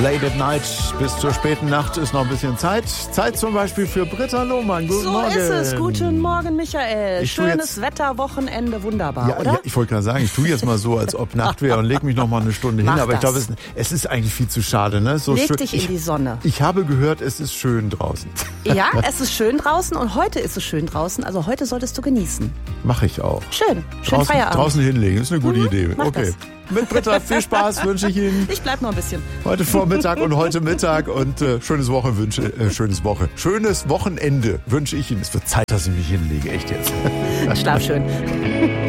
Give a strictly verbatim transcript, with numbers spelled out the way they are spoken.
Late at Night bis zur späten Nacht ist noch ein bisschen Zeit. Zeit zum Beispiel für Britta Lohmann. Guten so Morgen. So ist es. Guten Morgen, Michael. Ich Schönes jetzt, Wetter, Wochenende, wunderbar, ja, oder? Ja, ich wollte gerade sagen, ich tue jetzt mal so, als ob Nacht wäre und leg mich noch mal eine Stunde hin. Mach Aber ich das. glaube, es, es ist eigentlich viel zu schade. Ne? So Leg schön, dich in ich, die Sonne. Ich habe gehört, es ist schön draußen. Ja, es ist schön draußen und heute ist es schön draußen. Also heute solltest du genießen. Mache ich auch. Schön. Schön draußen, Feierabend. Draußen hinlegen, ist eine gute Mhm, Idee. mach Okay. das. Mit Britta viel Spaß wünsche ich Ihnen. Ich bleib noch ein bisschen. Heute Vormittag und heute Mittag und äh, schönes Woche wünsche, äh, schönes Woche, schönes Wochenende wünsche ich Ihnen. Es wird Zeit, dass ich mich hinlege, echt jetzt. Schlaf schön.